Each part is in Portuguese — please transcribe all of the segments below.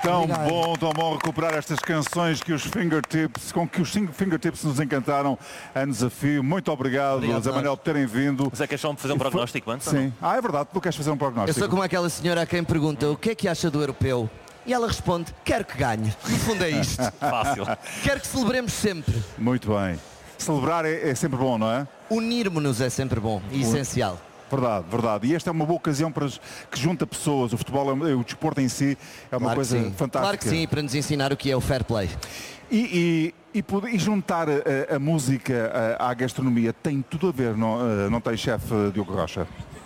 Tão bom recuperar estas canções com que os Fingertips nos encantaram anos a fio. Muito obrigado Zé Manel, por terem vindo. Mas é que acham de fazer um prognóstico antes? Sim. É verdade, tu queres fazer um prognóstico? Eu sou como aquela senhora a quem pergunta o que é que acha do europeu. E ela responde, quero que ganhe. No fundo é isto. Fácil. Quero que celebremos sempre. Muito bem. Celebrar é sempre bom, não é? Unirmos-nos é sempre bom e essencial. Verdade, verdade. E esta é uma boa ocasião que junta pessoas. O futebol, o desporto em si é uma coisa fantástica. Claro que sim, para nos ensinar o que é o fair play. E juntar a música à gastronomia tem tudo a ver, não tem, chefe Diogo Rocha?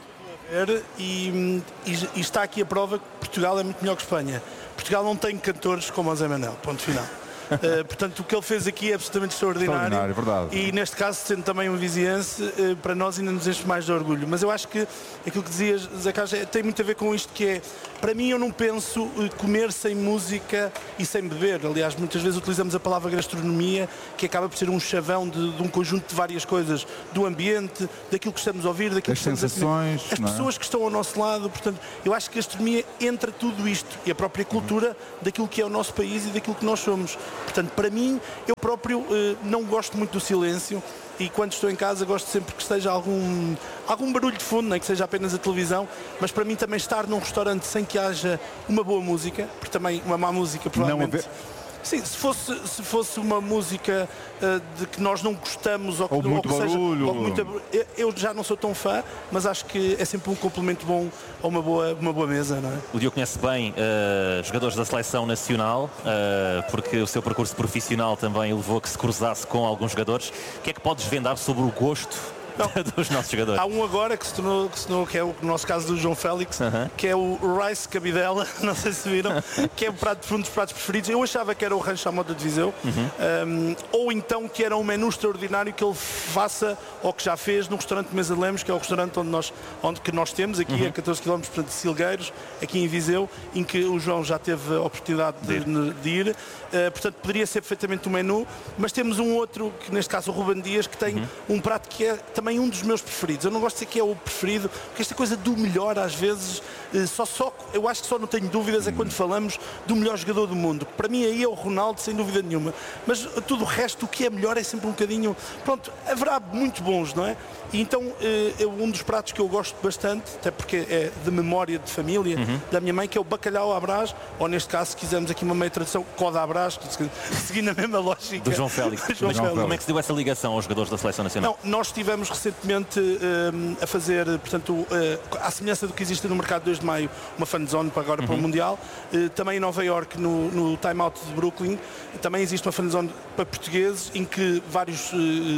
E está aqui a prova que Portugal é muito melhor que Espanha. Portugal não tem cantores como o Zé Manel, ponto final. Portanto, o que ele fez aqui é absolutamente extraordinário, verdade. E neste caso, sendo também um viziense, para nós ainda nos enche mais de orgulho. Mas eu acho que aquilo que dizias, Zé Carlos, tem muito a ver com isto, que é, para mim eu não penso comer sem música e sem beber. Aliás, muitas vezes utilizamos a palavra gastronomia, que acaba por ser um chavão de um conjunto de várias coisas, do ambiente, daquilo que estamos a ouvir, daquilo das que estamos sensações, as pessoas que estão ao nosso lado. Portanto, eu acho que a gastronomia entra tudo isto, e a própria cultura daquilo que é o nosso país e daquilo que nós somos. Portanto, para mim, eu próprio não gosto muito do silêncio, e quando estou em casa gosto sempre que esteja algum barulho de fundo, nem que seja apenas a televisão, mas para mim também estar num restaurante sem que haja uma boa música, porque também uma má música provavelmente... Sim, se fosse uma música de que nós não gostamos ou muito barulho. Eu já não sou tão fã, mas acho que é sempre um complemento bom a uma boa mesa, não é? O Diogo conhece bem jogadores da seleção nacional, porque o seu percurso profissional também levou a que se cruzasse com alguns jogadores. O que é que pode desvendar sobre o gosto dos nossos jogadores? Há um agora que se tornou, que é o nosso caso do João Félix, que é o Rice Cabidela, não sei se viram, que é um dos pratos preferidos. Eu achava que era o rancho à moda de Viseu, ou então que era um menu extraordinário que ele faça, ou que já fez, no restaurante Mesa de Lemos, que é o restaurante onde nós temos, aqui a 14 km de Silgueiros, aqui em Viseu, em que o João já teve a oportunidade de ir. Portanto, poderia ser perfeitamente um menu, mas temos um outro, que neste caso o Ruben Dias, que tem um prato que é também um dos meus preferidos. Eu não gosto de dizer que é o preferido, porque esta coisa do melhor, às vezes, eu acho que só não tenho dúvidas é quando falamos do melhor jogador do mundo. Para mim aí é o Ronaldo, sem dúvida nenhuma. Mas tudo o resto, o que é melhor é sempre um bocadinho... Pronto, haverá muito bons, não é? E então, um dos pratos que eu gosto bastante, até porque é de memória de família, da minha mãe, que é o bacalhau à Brás, ou neste caso, se quisermos aqui uma meia tradução, coda à Brás, seguindo a mesma lógica. Do João Félix. Como é que se deu essa ligação aos jogadores da Seleção Nacional? Não, nós estivemos recentemente a fazer, portanto, à semelhança do que existe no mercado 2 de Maio, uma fanzone para agora para o Mundial, também em Nova Iorque, no Time Out de Brooklyn, também existe uma fanzone para portugueses, em que vários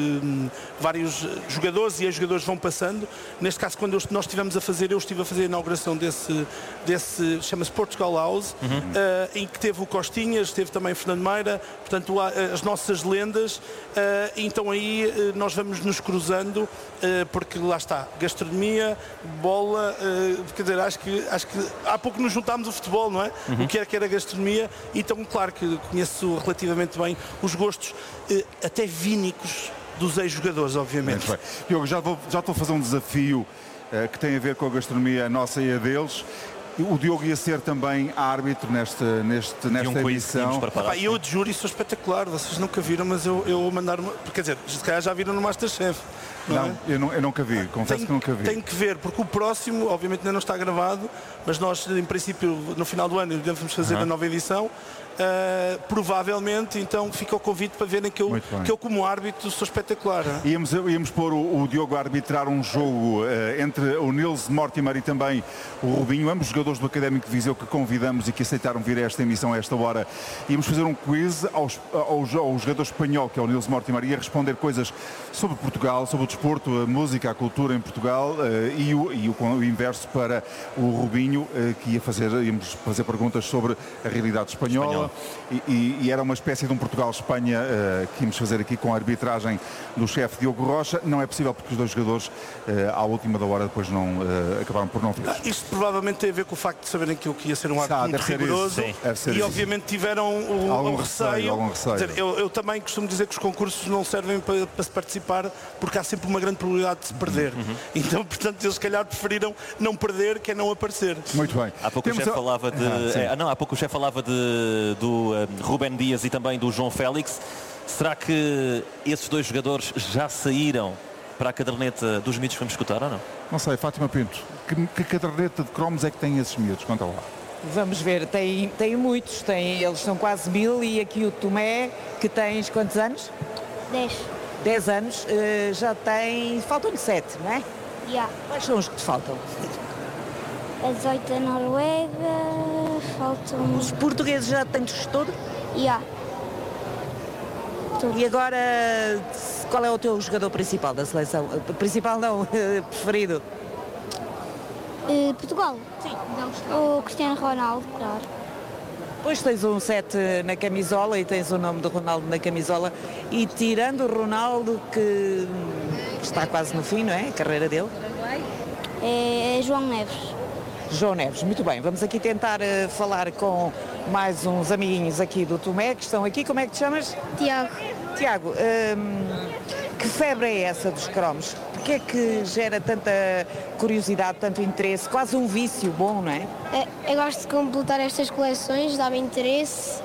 jogadores e ex-jogadores vão passando. Neste caso, quando nós estivemos a fazer, eu estive a fazer a inauguração desse chama-se Portugal House, em que teve o Costinhas, teve também Fernando Meira, portanto, as nossas lendas, então aí nós vamos nos cruzando, porque lá está, gastronomia, bola, quer dizer, acho que há pouco nos juntámos o futebol, não é? O que era gastronomia, então claro que conheço relativamente bem os gostos, até vínicos, dos ex-jogadores, obviamente. Diogo, já estou a fazer um desafio que tem a ver com a gastronomia nossa e a deles. O Diogo ia ser também árbitro nesta edição. Eu de júri sou espetacular, vocês nunca viram, mas eu mandar uma... Quer dizer, se calhar já viram no Masterchef. Eu nunca vi, confesso que nunca vi. Tenho que ver, porque o próximo, obviamente ainda não está gravado, mas nós, em princípio, no final do ano, devemos fazer a nova edição. Provavelmente, então fica o convite para verem que eu como árbitro sou espetacular. Íamos pôr o Diogo a arbitrar um jogo entre o Nils Mortimer e também o Rubinho, ambos jogadores do Académico de Viseu, que convidamos e que aceitaram vir a esta emissão a esta hora. Íamos fazer um quiz ao jogador espanhol, que é o Nils Mortimer, ia responder coisas sobre Portugal, sobre o desporto, a música, a cultura em Portugal, e o inverso para o Rubinho, que íamos fazer perguntas sobre a realidade espanhola. bola. E era uma espécie de um Portugal-Espanha que íamos fazer aqui com a arbitragem do chefe Diogo Rocha. Não é possível porque os dois jogadores, à última da hora, depois não acabaram por não ver. Isto provavelmente tem a ver com o facto de saberem que ia ser um árbitro muito rigoroso e obviamente tiveram algum receio. Dizer, eu também costumo dizer que os concursos não servem para se participar porque há sempre uma grande probabilidade de se perder. Então, portanto, eles se calhar preferiram não perder que é não aparecer. Muito bem. Há pouco o chefe falava há pouco o chefe falava do Rubén Dias e também do João Félix. Será que esses dois jogadores já saíram para a caderneta dos miúdos que vamos escutar ou não? Não sei, Fátima Pinto, que caderneta de cromos é que tem esses miúdos? Conta lá. Vamos ver, tem muitos, eles são quase 1000 e aqui o Tomé, que tens quantos anos? 10. 10 anos, já tem, faltam-lhe 7, não é? Yeah. Quais são os que te faltam? A 18 da Noruega, faltam... Os portugueses já tens todos? Yeah. E agora, qual é o teu jogador principal da seleção? Principal não, preferido? Portugal? Sim. O Cristiano Ronaldo, claro. Depois tens um 7 na camisola e tens o nome do Ronaldo na camisola. E tirando o Ronaldo, que está quase no fim, não é? A carreira dele. É João Neves. João Neves, muito bem. Vamos aqui tentar falar com mais uns amiguinhos aqui do Tomé, que estão aqui. Como é que te chamas? Tiago. Tiago, que febre é essa dos cromos? Porquê é que gera tanta curiosidade, tanto interesse? Quase um vício bom, não é? Eu gosto de completar estas coleções, dá-me interesse.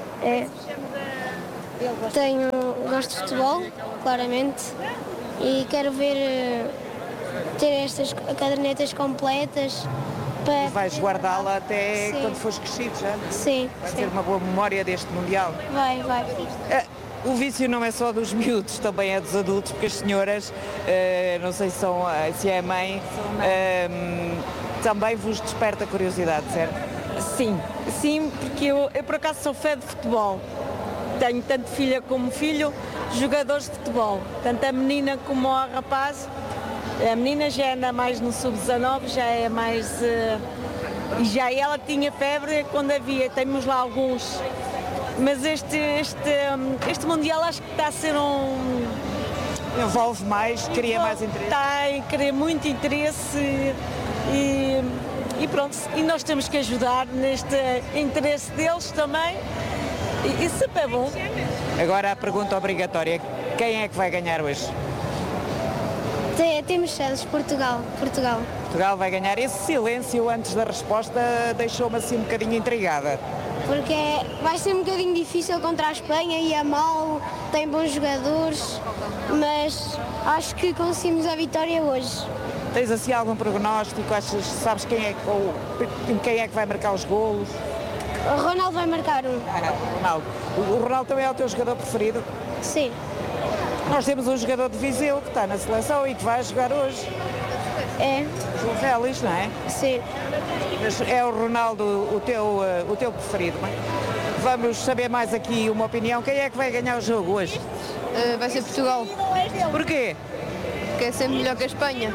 Gosto de futebol, claramente, e quero ver ter estas cadernetas completas. E vais guardá-la até quando fores crescido já? Sim. Vai ter uma boa memória deste Mundial? Vai. O vício não é só dos miúdos, também é dos adultos, porque as senhoras, não sei se é a mãe, também vos desperta curiosidade, certo? Sim, porque eu por acaso sou fã de futebol. Tenho tanto filha como filho, jogadores de futebol. Tanto a menina como o rapaz. A menina já anda mais no sub-19, já é mais... E já ela tinha febre quando havia, temos lá alguns. Mas este Mundial acho que está a ser Envolve mais, cria mais interesse. Está a criar muito interesse e pronto. E nós temos que ajudar neste interesse deles também. E sempre é bom. Agora a pergunta obrigatória, quem é que vai ganhar hoje? Temos chances, Portugal. Portugal vai ganhar. Esse silêncio antes da resposta deixou-me assim um bocadinho intrigada. Porque vai ser um bocadinho difícil contra a Espanha e é mau, tem bons jogadores, mas acho que conseguimos a vitória hoje. Tens assim algum prognóstico? Sabes quem é que vai marcar os golos? O Ronaldo vai marcar um. Ronaldo. O Ronaldo também é o teu jogador preferido? Sim. Nós temos um jogador de Viseu que está na seleção e que vai jogar hoje. É. João Félix, não é? Sim. Mas é o Ronaldo o teu preferido, não é? Vamos saber mais aqui uma opinião. Quem é que vai ganhar o jogo hoje? Vai ser Portugal. Porquê? Porque é sempre melhor que a Espanha.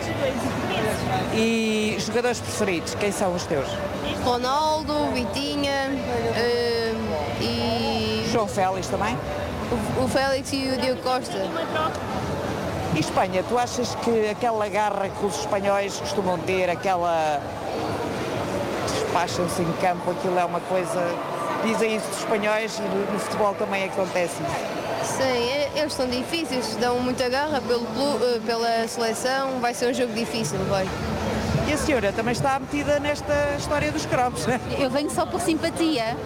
E jogadores preferidos, quem são os teus? Ronaldo, Vitinha e... João Félix também? O Félix e o Diogo Costa. E Espanha, tu achas que aquela garra que os espanhóis costumam ter, aquela... despacham-se em campo, aquilo é uma coisa... Dizem isso dos espanhóis e no futebol também acontece isso. Sim, eles são difíceis, dão muita garra pela seleção, vai ser um jogo difícil, vai. E a senhora também está metida nesta história dos cromos, né? Eu venho só por simpatia.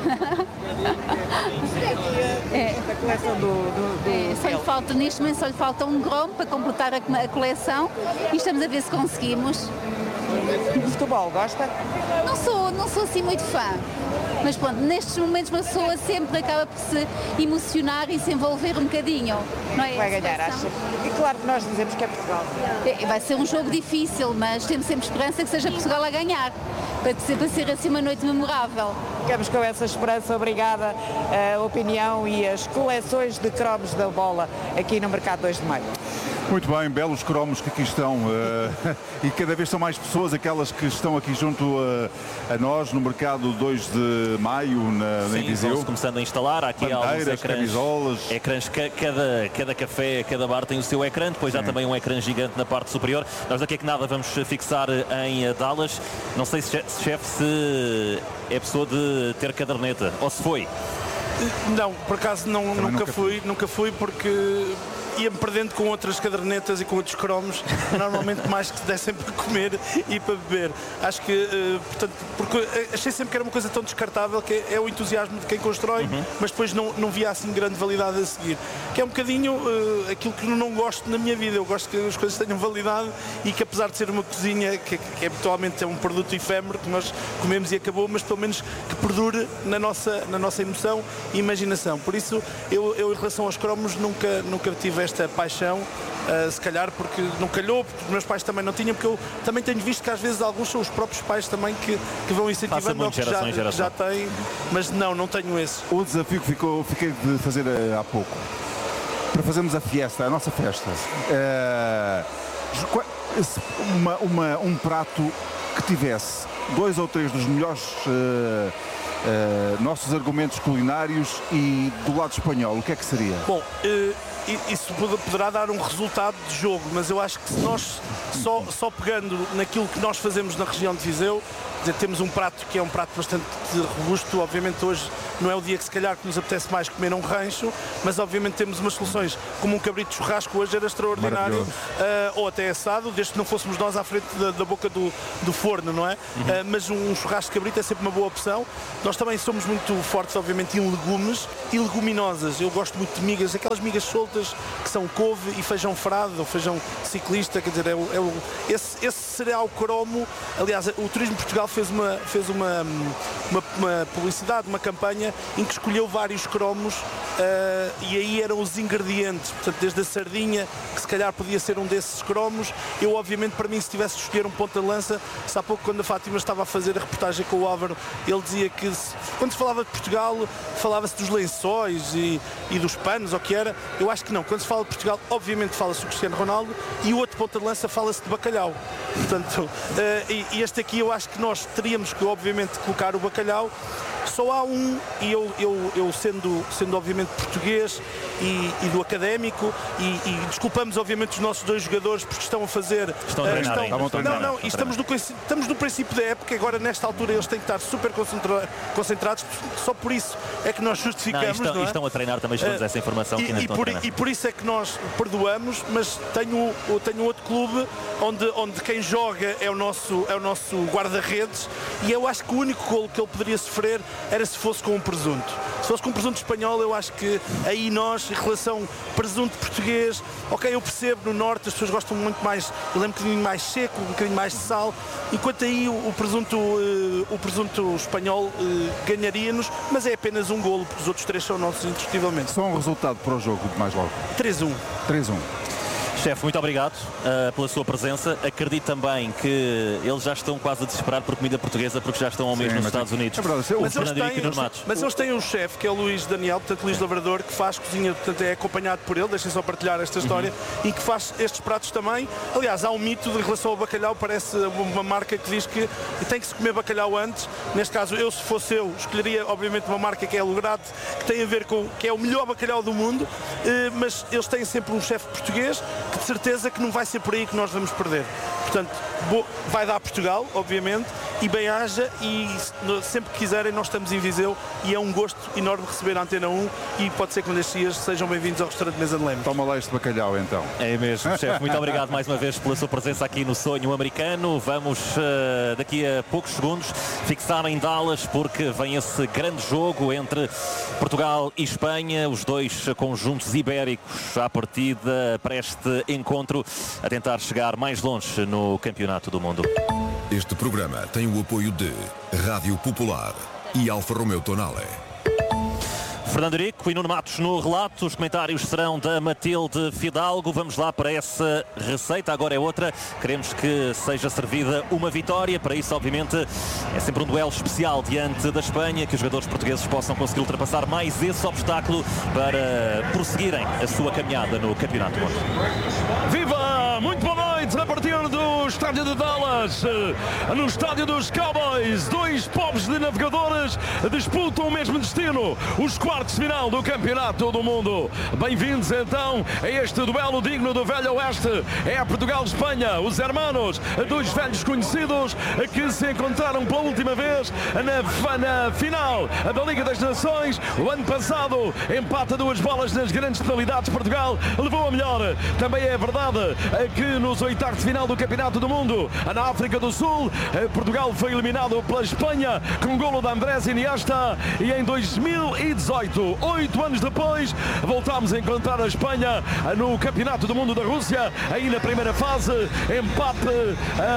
A coleção só lhe falta, neste momento só lhe falta um cromo para completar a coleção e estamos a ver se conseguimos. De futebol, gosta? Não sou assim muito fã. Mas pronto, nestes momentos uma pessoa sempre acaba por se emocionar e se envolver um bocadinho. Não é? Vai ganhar, acha? E claro que nós dizemos que é Portugal. Vai ser um jogo difícil, mas temos sempre esperança que seja Portugal a ganhar. Para ser assim uma noite memorável. Ficamos com essa esperança. Obrigada a opinião e as coleções de cromos da bola aqui no Mercado 2 de Maio. Muito bem, belos cromos que aqui estão e cada vez são mais pessoas aquelas que estão aqui junto a nós no mercado 2 de maio em Viseu. Estão começando a instalar, há aqui bandeiras, alguns camisolas. Ecrãs, cada café, cada bar tem o seu ecrã, depois há também um ecrã gigante na parte superior. Nós daqui a que nada vamos fixar em Dallas. Não sei se é pessoa de ter caderneta, ou se foi. Não, por acaso nunca fui porque ia-me perdendo com outras cadernetas e com outros cromos, normalmente mais que dessem para comer e para beber. Acho que, portanto, porque achei sempre que era uma coisa tão descartável, que é o entusiasmo de quem constrói, mas depois não via assim grande validade a seguir. Que é um bocadinho aquilo que não gosto na minha vida. Eu gosto que as coisas tenham validade e que, apesar de ser uma cozinha que habitualmente é um produto efêmero que nós comemos e acabou, mas pelo menos que perdure na nossa emoção e imaginação. Por isso, eu em relação aos cromos nunca tive esta paixão, se calhar porque não calhou, porque os meus pais também não tinham, porque eu também tenho visto que às vezes alguns são os próprios pais também que vão incentivando ou que já têm, mas não tenho esse. O desafio que fiquei de fazer há pouco, para fazermos a fiesta, a nossa festa, um prato que tivesse 2 ou 3 dos melhores nossos argumentos culinários e do lado espanhol, o que é que seria? Bom, isso poderá dar um resultado de jogo, mas eu acho que se nós só pegando naquilo que nós fazemos na região de Viseu, temos um prato que é um prato bastante robusto. Obviamente hoje não é o dia que se calhar que nos apetece mais comer um rancho, mas obviamente temos umas soluções como um cabrito de churrasco hoje era extraordinário, ou até assado, desde que não fôssemos nós à frente da boca do forno, não é? Mas um churrasco de cabrito é sempre uma boa opção. Nós também somos muito fortes obviamente em legumes e leguminosas. Eu gosto muito de migas, aquelas migas soltas que são couve e feijão frado ou feijão ciclista, quer dizer, esse será o cromo. Aliás, o Turismo Portugal fez uma publicidade, uma campanha em que escolheu vários cromos e aí eram os ingredientes, portanto, desde a sardinha, que se calhar podia ser um desses cromos. Eu, obviamente, para mim, se tivesse de escolher um ponta de lança, se há pouco, quando a Fátima estava a fazer a reportagem com o Álvaro, ele dizia que quando se falava de Portugal, falava-se dos lençóis e dos panos, ou o que era. Eu acho que não. Quando se fala de Portugal, obviamente fala-se do Cristiano Ronaldo, e o outro ponta de lança fala-se de bacalhau. Portanto, e este aqui eu acho que nós teríamos que, obviamente, colocar o bacalhau. Só há um, e eu sendo obviamente português e do académico, e desculpamos obviamente os nossos 2 jogadores porque estão a fazer... Estão a treinar. Estamos no princípio da época, agora nesta altura eles têm que estar super concentrados, só por isso é que nós justificamos. Estão a treinar, também estamos essa informação que ainda estão a treinar. E por isso é que nós perdoamos, mas tenho outro clube onde quem joga é o nosso guarda-redes, e eu acho que o único golo que ele poderia sofrer era se fosse com um presunto. Se fosse com um presunto espanhol, eu acho que aí nós, em relação presunto português, ok, eu percebo, no norte as pessoas gostam muito mais, ele é um bocadinho mais seco, um bocadinho mais de sal, enquanto aí o presunto espanhol ganharia-nos, mas é apenas um golo, porque os outros 3 são nossos indiscutivelmente. Só um resultado para o jogo de mais logo. 3-1. Chefe, muito obrigado pela sua presença. Acredito também que eles já estão quase a desesperar por comida portuguesa, porque já estão ao mesmo nos Estados Unidos. É verdade, mas eles têm um chefe, que é o Luís Daniel, portanto Luís Lavrador, que faz cozinha, portanto é acompanhado por ele, deixem só partilhar esta história, e que faz estes pratos também. Aliás, há um mito em relação ao bacalhau, parece uma marca que diz que tem que se comer bacalhau antes. Neste caso, se fosse eu, escolheria obviamente uma marca que é a Lograde, que tem a ver com, que é o melhor bacalhau do mundo, mas eles têm sempre um chefe português, que de certeza que não vai ser por aí que nós vamos perder. Portanto, vai dar Portugal, obviamente, e bem-aja, e sempre que quiserem nós estamos em Viseu, e é um gosto enorme receber a Antena 1, e pode ser que um destes dias sejam bem-vindos ao restaurante Mesa de Lemos. Toma lá este bacalhau então. É mesmo, chefe. Muito obrigado mais uma vez pela sua presença aqui no Sonho Americano. Vamos daqui a poucos segundos fixar em Dallas, porque vem esse grande jogo entre Portugal e Espanha, os 2 conjuntos ibéricos à partida para este encontro, a tentar chegar mais longe no Campeonato do Mundo. Este programa tem o apoio de Rádio Popular e Alfa Romeo Tonale. Fernando Rico e Nuno Matos no relato. Os comentários serão da Matilde Fidalgo. Vamos lá para essa receita. Agora é outra. Queremos que seja servida uma vitória. Para isso, obviamente, é sempre um duelo especial diante da Espanha. Que os jogadores portugueses possam conseguir ultrapassar mais esse obstáculo para prosseguirem a sua caminhada no Campeonato do Mundo. Viva! Muito boa noite a partir do estádio de Dallas, no estádio dos Cowboys. Dois povos de navegadores disputam o mesmo destino, os quartos de final do Campeonato do Mundo. Bem-vindos então a este duelo digno do Velho Oeste. É Portugal-Espanha, os hermanos, dois velhos conhecidos que se encontraram pela última vez na final da Liga das Nações. O ano passado, empate a 2 bolas nas grandes penalidades. Portugal levou a melhor. Também é verdade que nos oitavos de final do Campeonato do Mundo, na África do Sul, Portugal foi eliminado pela Espanha com golo de Andrés Iniesta, e em 2018, 8 anos depois, voltámos a encontrar a Espanha no Campeonato do Mundo da Rússia, aí na primeira fase, empate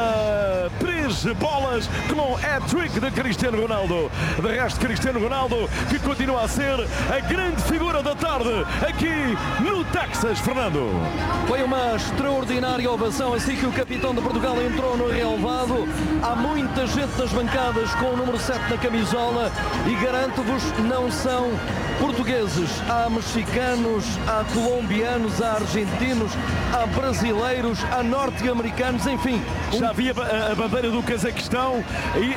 a 3 bolas com hat-trick de Cristiano Ronaldo. De resto, Cristiano Ronaldo, que continua a ser a grande figura da tarde aqui no Texas. Fernando. Foi uma extraordinária ovação assim que o capitão de Portugal entrou no relevado. Há muita gente nas bancadas com o número 7 na camisola e garanto-vos, não são portugueses. Há mexicanos, há colombianos, há argentinos, há brasileiros, há norte-americanos, enfim. Já havia a bandeira do Cazaquistão e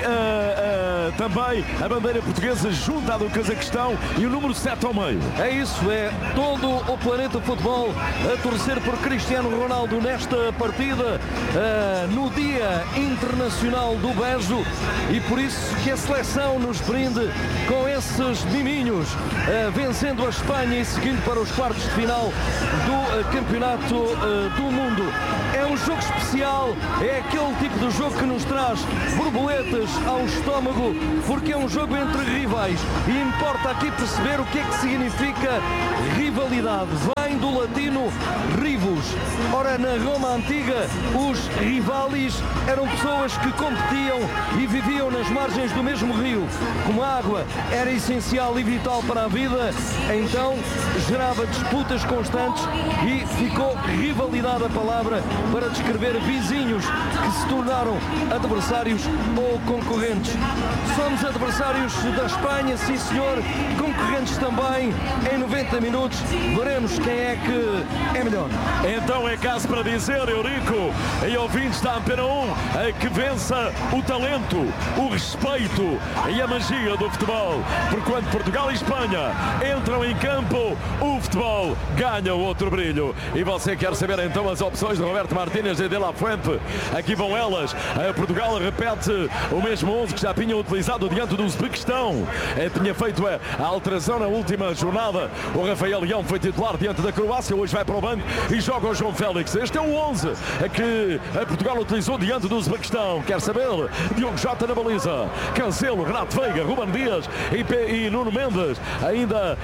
também a bandeira portuguesa junto à do Cazaquistão e o número 7 ao meio. É isso, é todo o planeta futebol a torcer por Cristiano Ronaldo nesta partida, no Dia Internacional do Beijo, e por isso que a seleção nos brinde com esses miminhos, vencendo a Espanha e seguindo para os quartos de final do Campeonato do Mundo. É um jogo especial, é aquele tipo de jogo que nos traz borboletas ao estômago, porque é um jogo entre rivais e importa aqui perceber o que é que significa rivalidade. Vem do latino rivus. Ora, na Roma Antiga, os rivalis eram pessoas que competiam e viviam nas margens do mesmo rio. Como a água era essencial e vital para a vida, então gerava disputas constantes e ficou rivalidade a palavra para descrever vizinhos que se tornaram adversários ou concorrentes. Somos adversários da Espanha, sim senhor, concorrentes também. Em 90 minutos veremos quem é que é melhor. Então é caso para dizer, Eurico e ouvintes da Antena 1, que vença o talento, o respeito e a magia do futebol. Porque quando Portugal e Espanha entram em campo, o futebol ganha outro brilho. E você quer saber então as opções de Roberto Martínez e De La Fuente? Aqui vão elas. Portugal repete o mesmo 11 que já tinha utilizado diante do Uzbequistão. Tinha feito a alteração na última jornada. O Rafael Leão foi titular diante da Croácia, hoje vai para o banco e joga o João Félix. Este é o 11 que Portugal utilizou diante do Uzbequistão. Quer saber? Diogo Jota na baliza, Cancelo, Renato Veiga, Ruben Dias e Nuno Mendes, ainda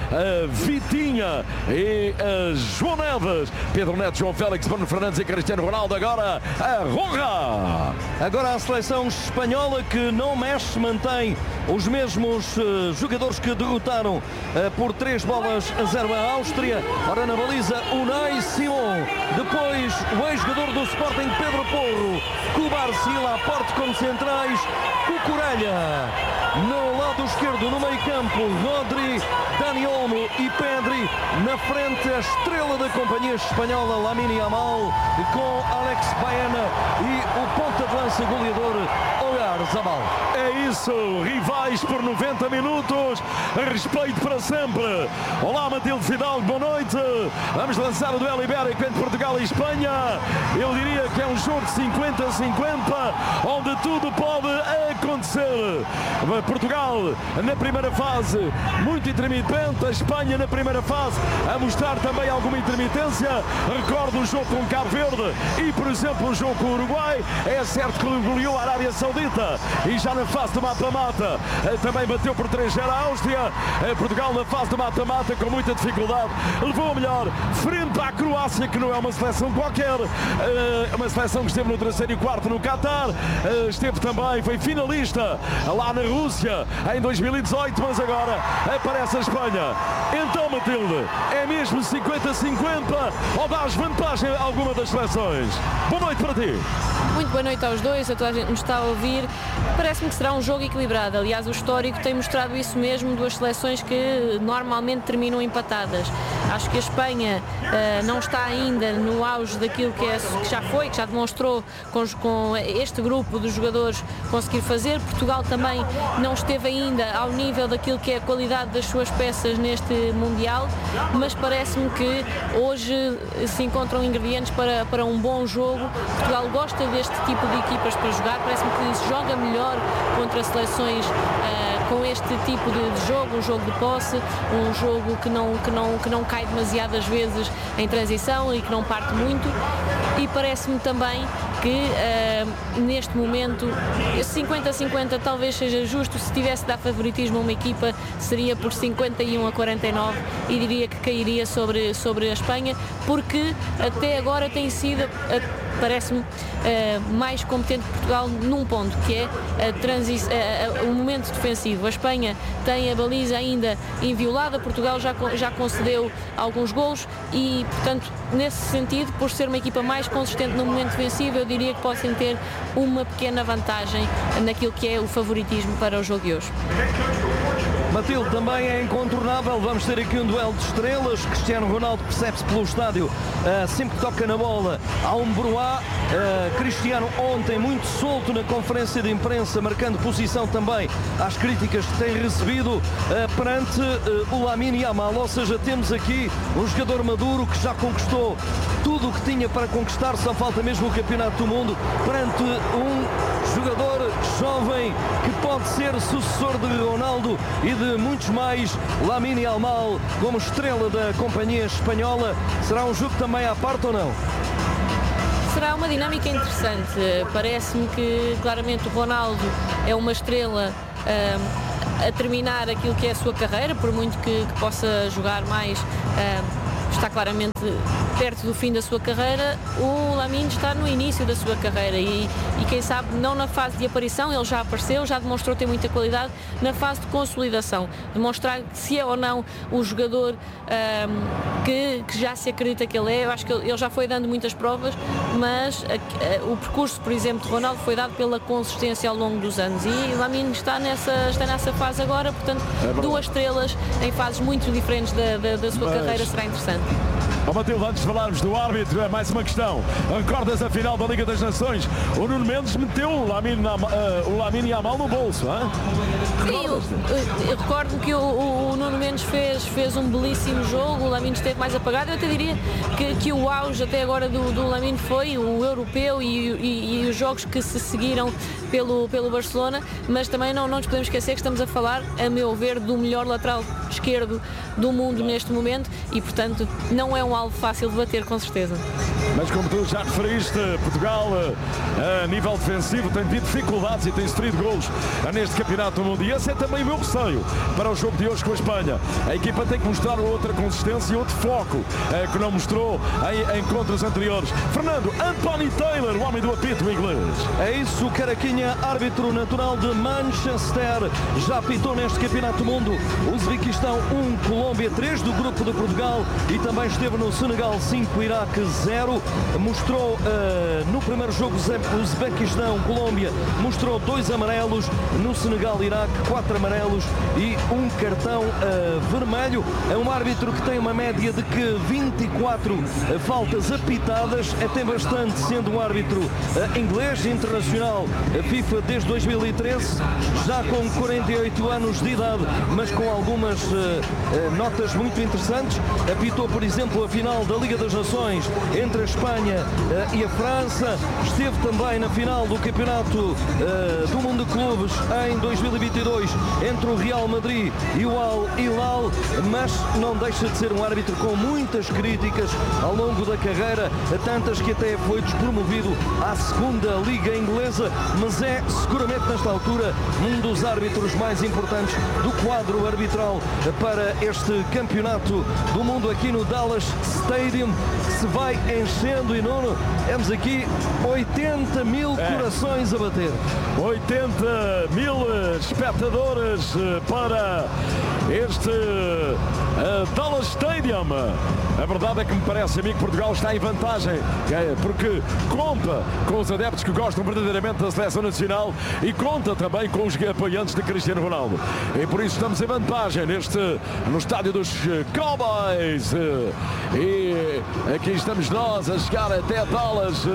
Vitinha e João Neves, Pedro Neto, João Félix, Bruno Fernandes e Cristiano Ronaldo. Agora a Roja. Agora a seleção espanhola, que não mexe, mantém os mesmos jogadores que derrotaram por 3-0 a Áustria. Ora, na baliza, Unai Simón, depois o ex-jogador do Sporting Pedro Porro, Cubarsí, Laporte como centrais, Cucurella no lado esquerdo, no meio campo, Rodri, Dani Olmo e Pedri, na frente a estrela da companhia espanhola, Lamine Yamal, com Alex Baena e o ponta de lança goleador Oyarzabal. É isso, rivais por 90 minutos, respeito para sempre. Olá, Matilde Fidalgo, boa noite. Vamos lançar o duelo ibérico entre Portugal e Espanha. Eu diria que é um jogo de 50-50, onde tudo pode acontecer. Portugal na primeira fase muito intermitente, a Espanha na primeira fase a mostrar também alguma intermitência. Recordo o jogo com Cabo Verde e, por exemplo, o jogo com o Uruguai. É certo que goleou a Arábia Saudita e já na fase do mata-mata também bateu por 3-0 a Áustria. Portugal na fase de mata-mata com muita dificuldade levou a melhor frente à Croácia, que não é uma seleção qualquer, uma seleção que esteve no 3º e 4º no Qatar, esteve também, foi finalista lá na Rússia em 2018, mas agora aparece a Espanha. Então, Matilde, é mesmo 50-50 ou dás vantagem a alguma das seleções? Boa noite para ti. Muito boa noite aos dois, a toda a gente nos está a ouvir. Parece-me que será um jogo equilibrado. Aliás, o histórico tem mostrado isso mesmo, duas seleções que normalmente terminam empatadas. Acho que a Espanha não está ainda no auge daquilo que já foi, que já demonstrou com este grupo de jogadores conseguir fazer. Portugal também não esteve ainda ao nível daquilo que é a qualidade das suas peças neste Mundial, mas parece-me que hoje se encontram ingredientes para um bom jogo. Portugal gosta deste tipo de equipas para jogar, parece-me que se joga melhor contra seleções com este tipo de jogo, um jogo de posse, um jogo que não cai demasiadas vezes em transição e que não parte muito, e parece-me também que neste momento 50-50 talvez seja justo. Se tivesse de dar favoritismo a uma equipa seria por 51-49 e diria que cairia sobre a Espanha, porque até agora tem sido, parece-me, mais competente Portugal num ponto, que é o momento defensivo. A Espanha tem a baliza ainda inviolada, Portugal já concedeu alguns golos e, portanto, nesse sentido, por ser uma equipa mais consistente no momento defensivo, eu diria que possam ter uma pequena vantagem naquilo que é o favoritismo para o jogo de hoje. Matilde, também é incontornável, vamos ter aqui um duelo de estrelas. Cristiano Ronaldo percebe-se pelo estádio, sempre que toca na bola há um bruá. Cristiano ontem muito solto na conferência de imprensa, marcando posição também às críticas que tem recebido perante o Lamine Yamal, ou seja, temos aqui um jogador maduro que já conquistou tudo o que tinha para conquistar, só falta mesmo o Campeonato do Mundo, perante um jogador jovem que pode ser sucessor de Ronaldo e de muitos mais. Lamine Yamal como estrela da companhia espanhola. Será um jogo também à parte ou não? Será uma dinâmica interessante. Parece-me que claramente o Ronaldo é uma estrela a terminar aquilo que é a sua carreira, por muito que possa jogar mais, está claramente perto do fim da sua carreira. O Lamine está no início da sua carreira e quem sabe não na fase de aparição, ele já apareceu, já demonstrou ter muita qualidade, na fase de consolidação, demonstrar se é ou não o jogador que já se acredita que ele é. Eu acho que ele já foi dando muitas provas, mas o percurso, por exemplo, de Ronaldo foi dado pela consistência ao longo dos anos, e o Lamine está nessa fase agora, portanto, duas estrelas em fases muito diferentes da sua carreira. Será interessante. Matilde, antes de falarmos do árbitro, é mais uma questão. Recordas a final da Liga das Nações? O Nuno Mendes meteu o Lamine Yamal no bolso, hein? Sim, eu recordo que o Nuno Mendes fez um belíssimo jogo. O Lamine esteve mais apagado. Eu até diria que o auge até agora do Lamine foi o europeu e os jogos que se seguiram pelo Barcelona, mas também não nos podemos esquecer que estamos a falar, a meu ver, do melhor lateral esquerdo do mundo neste momento e, portanto, não é um alvo fácil de bater, com certeza. Mas como tu já referiste, Portugal a nível defensivo tem tido dificuldades e tem sofrido golos neste campeonato do mundo, e esse é também o meu receio para o jogo de hoje com a Espanha. A equipa tem que mostrar outra consistência e outro foco que não mostrou em encontros anteriores. Fernando, Anthony Taylor, o homem do apito inglês. É isso, Caraquinha, árbitro natural de Manchester, já apitou neste campeonato do mundo. Uzbequistão 1, Colômbia 3 do grupo de Portugal, e também esteve no Senegal 5, Iraque 0. Mostrou no primeiro jogo Uzbequistão, Colômbia, mostrou 2 amarelos, no Senegal, Iraque 4 amarelos e 1 cartão vermelho. É um árbitro que tem uma média de que 24 faltas apitadas, até bastante, sendo um árbitro inglês, internacional FIFA desde 2013, já com 48 anos de idade, mas com algumas notas muito interessantes. Apitou, por exemplo, a final da Liga das Nações entre a Espanha e a França. Esteve também na final do Campeonato do Mundo de Clubes em 2022 entre o Real Madrid e o Al Hilal, mas não deixa de ser um árbitro com muitas críticas ao longo da carreira, tantas que até foi despromovido à segunda Liga Inglesa, mas é seguramente nesta altura um dos árbitros mais importantes do quadro arbitral para este Campeonato do Mundo aqui no Dallas Stadium, que se vai enchendo. E Nuno, temos aqui 80 mil corações a bater. 80 mil espectadores para este Dallas Stadium. A verdade é que me parece a mim que Portugal está em vantagem, porque conta com os adeptos que gostam verdadeiramente da seleção nacional e conta também com os apoiantes de Cristiano Ronaldo. E por isso estamos em vantagem no estádio dos Cowboys. E aqui estamos nós a chegar até Dallas.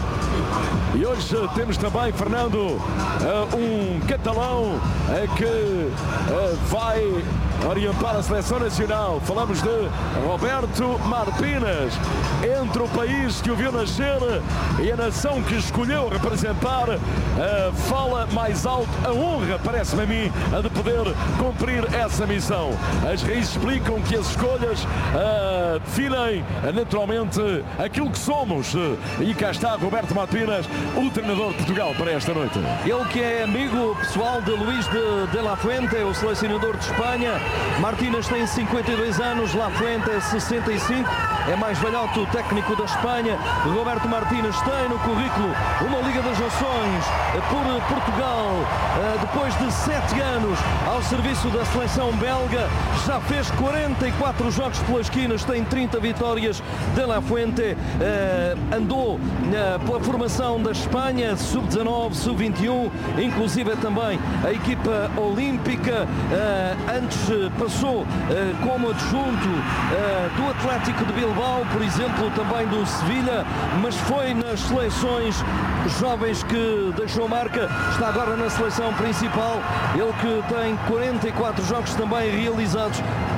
E hoje temos também, Fernando, um catalão que vai orientar a seleção nacional. Falamos de Roberto Martínez. Entre o país que o viu nascer e a nação que escolheu representar, fala mais alto a honra, parece-me a mim, a de poder cumprir essa missão. As raízes explicam que as escolhas definem naturalmente aquilo que somos. E cá está Roberto Martínez, o treinador de Portugal para esta noite. Ele que é amigo pessoal de Luís de La Fuente, o selecionador de Espanha. Martínez tem 52 anos, La Fuente é 65, é mais velhote o técnico da Espanha. Roberto Martínez tem no currículo uma Liga das Nações por Portugal, depois de 7 anos ao serviço da seleção belga. Já fez 44 jogos pelas esquinas, tem 30 vitórias de La Fuente. Andou pela formação da Espanha, sub-19, sub-21, inclusive também a equipa olímpica. Antes passou como adjunto do Atlético de Bilbao, por exemplo, também do Sevilha, mas foi nas seleções jovens que deixou marca. Está agora na seleção principal. Ele que tem 44 jogos também realizados,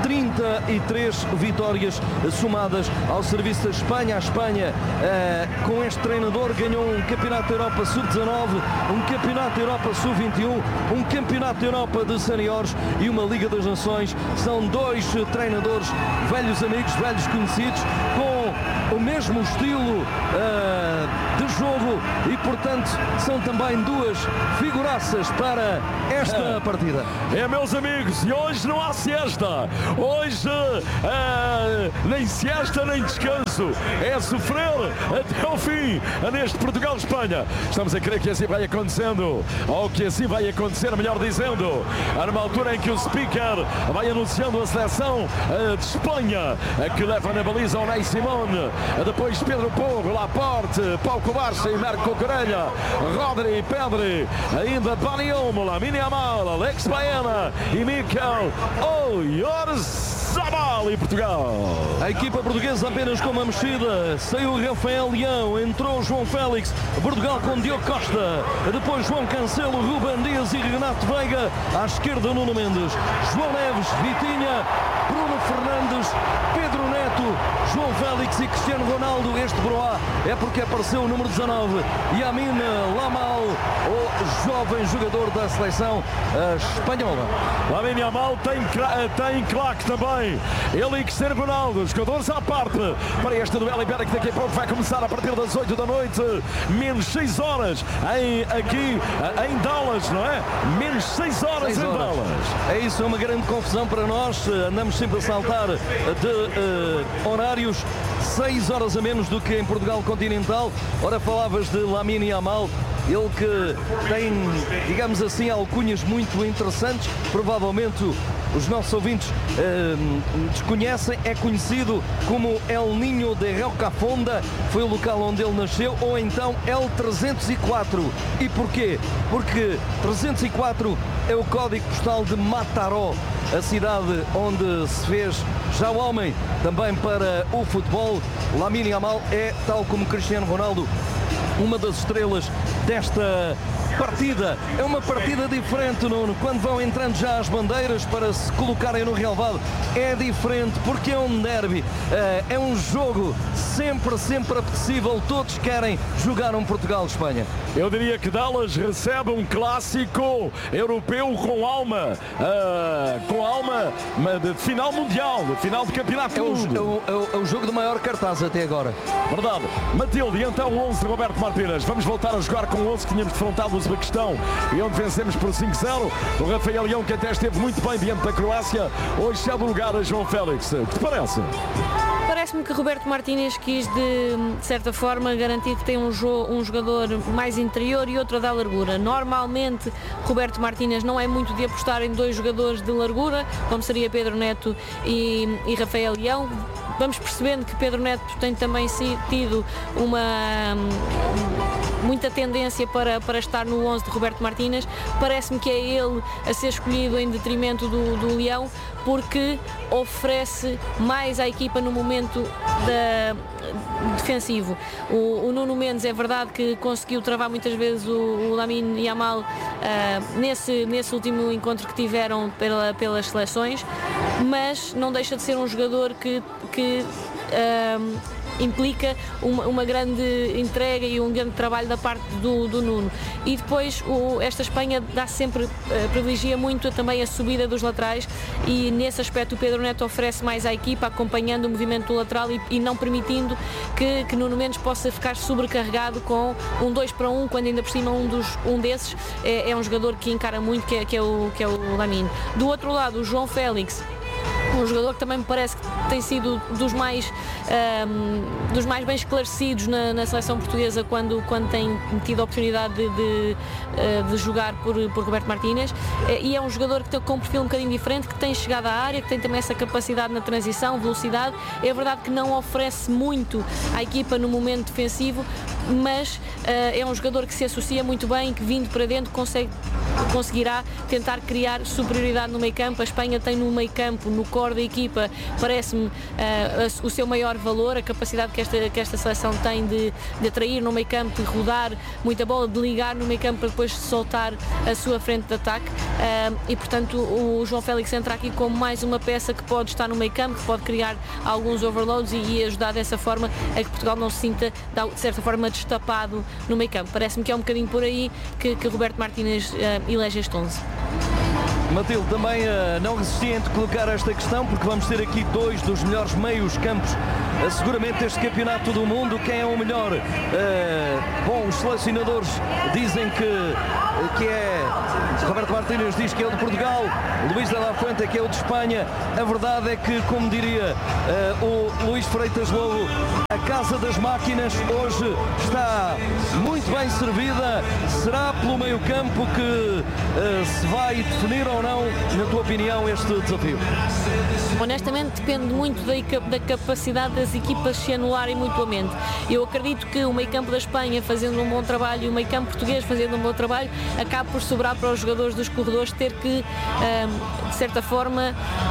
33 vitórias somadas ao serviço da Espanha. A Espanha, com este treinador, ganhou um Campeonato da Europa Sub-19, um Campeonato da Europa Sub-21, um Campeonato da Europa de Seniores e uma Liga das Nações. São dois treinadores, velhos amigos, velhos conhecidos, com o mesmo estilo de jogo e, portanto, são também duas figuraças para esta partida. Meus amigos, e hoje não há siesta. Hoje nem siesta nem descanso. É sofrer até ao fim neste Portugal-Espanha. Estamos a crer que assim vai acontecendo, ou que assim vai acontecer, melhor dizendo, numa altura em que o speaker vai anunciando a seleção de Espanha, que leva na baliza Unai Simón, depois Pedro Porro, Laporte, Pau Cobarça e Marco Corelha, Rodri, Pedri, ainda Dani Olmo, Lamine Yamal, Alex Baena e Mikel Oyarzabal e Portugal. A equipa portuguesa apenas com uma mexida. Saiu Rafael Leão, entrou João Félix. Portugal com Diogo Costa, depois João Cancelo, Ruben Dias e Renato Veiga. À esquerda Nuno Mendes, João Neves, Vitinha, Bruno Fernandes, Pedro Neto, João Félix e Cristiano Ronaldo. Este broá é porque apareceu o número 19, Yamin Lamal, o jovem jogador da seleção espanhola. Lamine Yamal tem craque também. Ele e Cristiano Ronaldo, jogadores à parte para este duelo ibérico que daqui a pouco vai começar a partir das 8 da noite, menos 6 horas aqui em Dallas, não é? Menos 6 horas em Dallas. É isso, é uma grande confusão para nós. Andamos sempre a saltar de horários, 6 horas a menos do que em Portugal continental. Ora, falavas de Lamine Yamal, ele que tem, digamos assim, alcunhas muito interessantes. Provavelmente os nossos ouvintes desconhecem. É conhecido como El Niño de Rocafonda, foi o local onde ele nasceu, ou então El 304. E porquê? Porque 304 é o código postal de Mataró, a cidade onde se fez já o homem também para o futebol. Lamine Yamal é, tal como Cristiano Ronaldo, uma das estrelas desta partida. É uma partida diferente, Nuno. Quando vão entrando já as bandeiras para se colocarem no relvado, é diferente porque é um derby. É um jogo sempre apetecível. Todos querem jogar um Portugal-Espanha. Eu diria que Dallas recebe um clássico europeu com alma de final mundial, de final de campeonato. É o jogo de maior cartaz até agora. Verdade. Matilde, e então o 11 de Roberto Martínez. Vamos voltar a jogar com o 11 que tínhamos defrontado o Uzbequistão e onde vencemos por 5-0. O Rafael Leão, que até esteve muito bem diante da Croácia, hoje cede o lugar a João Félix. O que te parece? Parece-me que Roberto Martínez quis de certa forma garantir que tem um jogador mais interior e outro a dar largura. Normalmente Roberto Martínez não é muito de apostar em dois jogadores de largura, como seria Pedro Neto e Rafael Leão. Vamos percebendo que Pedro Neto tem também tido muita tendência para estar no 11 de Roberto Martínez. Parece-me que é ele a ser escolhido em detrimento do Leão, porque oferece mais à equipa no momento defensivo. O Nuno Mendes é verdade que conseguiu travar muitas vezes o Lamine Yamal nesse último encontro que tiveram pelas seleções, mas não deixa de ser um jogador que implica uma grande entrega e um grande trabalho da parte do Nuno. E depois esta Espanha privilegia muito também a subida dos laterais, e nesse aspecto o Pedro Neto oferece mais à equipa, acompanhando o movimento do lateral e não permitindo que Nuno Mendes possa ficar sobrecarregado com um 2 para 1, quando ainda por cima um desses é um jogador que encara muito, que é o Lamine. Do outro lado, o João Félix, um jogador que também me parece que tem sido dos mais bem esclarecidos na seleção portuguesa quando tem tido a oportunidade de jogar por Roberto Martínez, e é um jogador que tem com um perfil um bocadinho diferente, que tem chegado à área, que tem também essa capacidade na transição, velocidade. É verdade que não oferece muito à equipa no momento defensivo, mas é um jogador que se associa muito bem, que vindo para dentro conseguirá tentar criar superioridade no meio campo. A Espanha tem no meio campo, no core da equipa, parece-me o seu maior valor, a capacidade que esta seleção tem de atrair no meio campo, de rodar muita bola, de ligar no meio campo para depois soltar a sua frente de ataque, e portanto o João Félix entra aqui como mais uma peça que pode estar no meio campo, que pode criar alguns overloads e ajudar dessa forma a que Portugal não se sinta de certa forma destapado no meio campo. Parece-me que é um bocadinho por aí que Roberto Martínez elege este 11. Matilde, também não resisti em colocar esta questão, porque vamos ter aqui dois dos melhores meios campos seguramente deste campeonato do mundo. Quem é o melhor? Os selecionadores dizem que é Roberto Martínez, diz que é o de Portugal, Luís de la Fuente que é o de Espanha. A verdade é que, como diria o Luís Freitas Lobo, a casa das máquinas hoje está muito bem servida. Será pelo meio campo que se vai definir ou não, na tua opinião, este desafio? Honestamente depende muito da capacidade das equipas se anularem mutuamente. Eu acredito que o meio campo da Espanha fazendo um bom trabalho e o meio campo português fazendo um bom trabalho acaba por sobrar para os jogadores dos corredores ter que, de certa forma,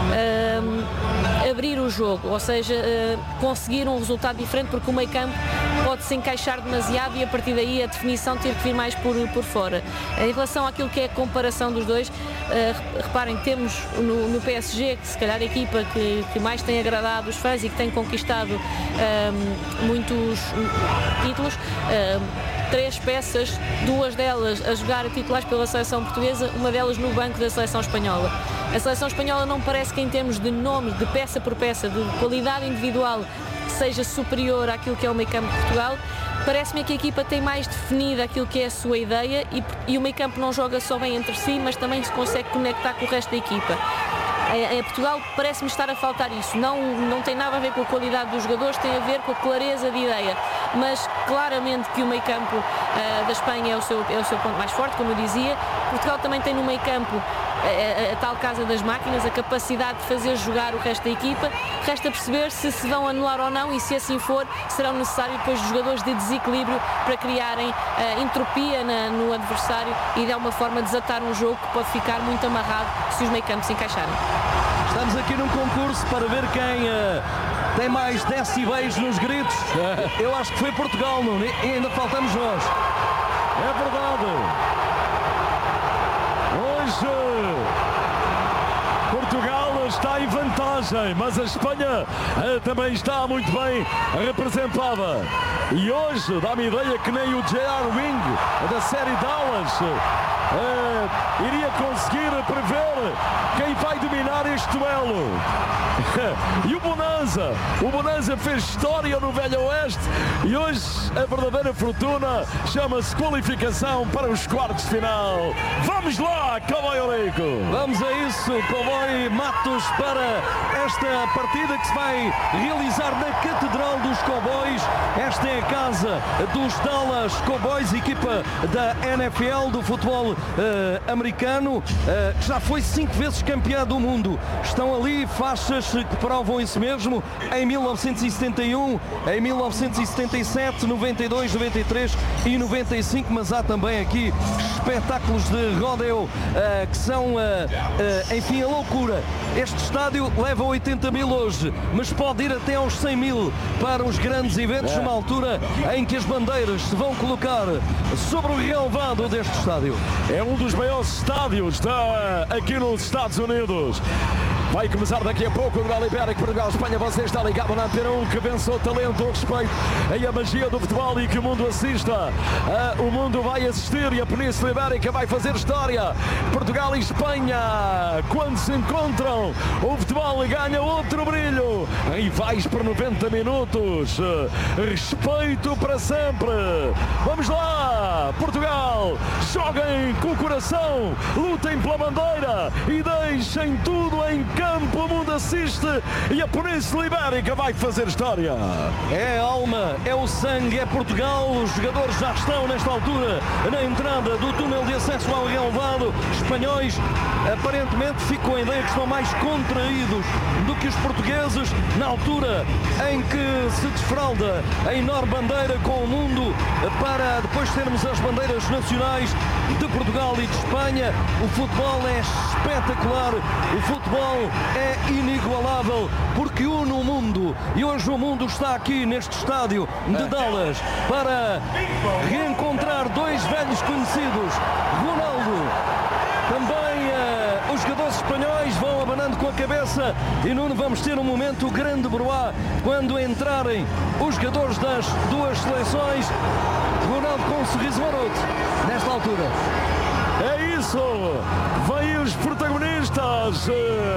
abrir o jogo, ou seja, conseguir um resultado diferente, porque o meio campo pode se encaixar demasiado e a partir daí a definição ter que vir mais por fora. Em relação àquilo que é a comparação dos dois, reparem, temos no PSG, que se calhar a equipa que mais tem agradado os fãs e que tem conquistado muitos títulos, 3 peças, 2 delas a jogar titulares pela seleção portuguesa, uma delas no banco da seleção espanhola. A seleção espanhola não parece que, em termos de nome, de peça por peça, de qualidade individual, seja superior àquilo que é o meio campo de Portugal. Parece-me que a equipa tem mais definida aquilo que é a sua ideia e o meio campo não joga só bem entre si, mas também se consegue conectar com o resto da equipa. Em Portugal parece-me estar a faltar isso. Não tem nada a ver com a qualidade dos jogadores, tem a ver com a clareza de ideia. Mas claramente que o meio campo da Espanha é o seu ponto mais forte, como eu dizia. Portugal também tem no meio campo a tal casa das máquinas, a capacidade de fazer jogar o resto da equipa. Resta perceber se vão anular ou não, e se assim for, serão necessários depois jogadores de desequilíbrio para criarem entropia no adversário e de alguma forma desatar um jogo que pode ficar muito amarrado se os meio campos se encaixarem. Estamos aqui num concurso para ver quem tem mais decibéis nos gritos. Eu acho que foi Portugal, não? E ainda faltamos nós. É verdade. hoje Portugal está em vantagem, mas a Espanha também está muito bem representada. E hoje dá-me ideia que nem o J.R. Wing da série Dallas iria conseguir prever quem vai dominar este duelo. E o Bonanza fez história no Velho Oeste e hoje a verdadeira fortuna chama-se qualificação para os quartos de final. Vamos lá, Cowboy Eurico! Vamos a isso, Cowboy Matos, para esta partida que se vai realizar na Catedral dos Cowboys. Esta é a casa dos Dallas Cowboys, equipa da NFL, do futebol americano, que já foi 5 vezes campeã do mundo. Estão ali faixas que provam isso mesmo, em 1971, em 1977, 92, 93 e 95, mas há também aqui espetáculos de rodeo que são, enfim, a loucura. Este estádio leva 80 mil hoje, mas pode ir até aos 100 mil para os grandes eventos, numa altura em que as bandeiras se vão colocar sobre o relvado deste estádio. É um dos maiores estádios aqui nos Estados Unidos. Vai começar daqui a pouco o duelo ibérico Portugal-Espanha. Você está ligado na Antena 1, que vence o talento, o respeito e a magia do futebol e que o mundo assista. O mundo vai assistir e a Península Ibérica vai fazer história. Portugal e Espanha, quando se encontram, o futebol ganha outro brilho. Rivais por 90 minutos. Respeito para sempre. Vamos lá, Portugal. Joguem com o coração, lutem pela bandeira e deixem tudo em campo. O mundo assiste e a Península Ibérica vai fazer história. É a alma, é o sangue, é Portugal. Os jogadores já estão nesta altura na entrada do túnel de acesso ao relvado. Espanhóis, aparentemente, ficam a ideia que estão mais contraídos do que os portugueses, na altura em que se desfralda a enorme bandeira com o mundo, para depois termos as bandeiras nacionais de Portugal e de Espanha. O futebol é espetacular, o futebol é inigualável, porque une o mundo, e hoje o mundo está aqui neste estádio de Dallas para reencontrar dois velhos conhecidos. Ronaldo, também os jogadores espanhóis vão abanando com a cabeça, e Nuno, vamos ter um momento grande broá quando entrarem os jogadores das duas seleções. Ronaldo com um sorriso maroto nesta altura. É isso, vêm os protagonistas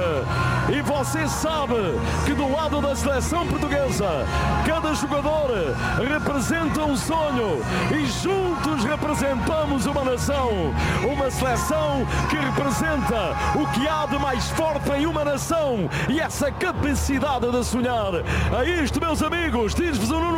e você sabe que do lado da seleção portuguesa cada jogador representa um sonho e juntos representamos uma nação, uma seleção que representa o que há de mais forte em uma nação e essa capacidade de sonhar. É isto, meus amigos, diz-vos o Nuno